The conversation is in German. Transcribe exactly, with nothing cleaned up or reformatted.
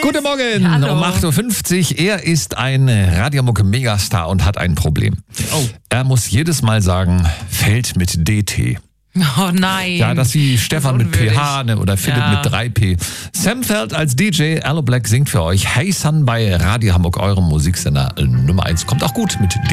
Guten Morgen, Hallo. um acht Uhr fünfzig. Er ist ein Radiomucke-Megastar und hat ein Problem. Oh. Er muss jedes Mal sagen, fällt mit D T. Oh nein. Ja, das wie Stefan mit P H ne, oder Philipp Ja. mit drei P. Sam Feld als D J, Allo Black singt für euch Hey Sun bei Radio Hamburg, eurem Musiksender Nummer eins. Kommt auch gut mit D T.